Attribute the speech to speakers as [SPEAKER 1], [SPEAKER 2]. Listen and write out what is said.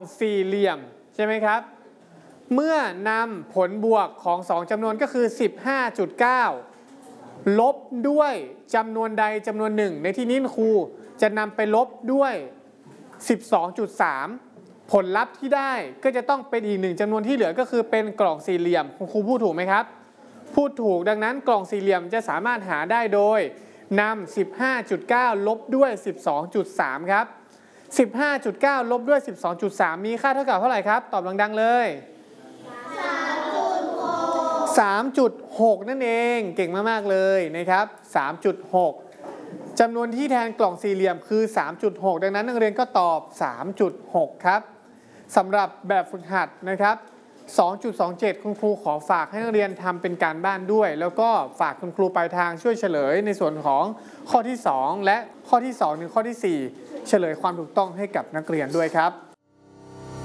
[SPEAKER 1] สี่เหลี่ยมใช่ไหมครับเมื่อนำผลบวกของ2จำนวนก็คือ 15.9 ลบด้วยจำนวนใดจำนวนหนึ่งในที่นี้ครูจะนำไปลบด้วย 12.3 ผลลัพธ์ที่ได้ก็จะต้องเป็นอีกหนึ่งจำนวนที่เหลือก็คือเป็นกล่องสี่เหลี่ยมคุณครูพูดถูกไหมครับพูดถูกดังนั้นกล่องสี่เหลี่ยมจะสามารถหาได้โดยนำ 15.9 ลบด้วย 12.3 ครับ 15.9 ลบด้วย 12.3 มีค่าเท่ากับเท่าไหร่ครับตอบดังๆเลย 3.6 นั่นเองเก่งมากๆเลยนะครับ 3.6 จำนวนที่แทนกล่องสี่เหลี่ยมคือ 3.6 ดังนั้นนักเรียนก็ตอบ 3.6 ครับสำหรับแบบฝึกหัดนะครับ 2.27 คุณครูขอฝากให้นักเรียนทำเป็นการบ้านด้วยแล้วก็ฝากคุณครูปลายทางช่วยเฉลยในส่วนของข้อที่2และข้อที่2ถึงข้อที่4เฉลยความถูกต้องให้กับนักเรียนด้วยครับ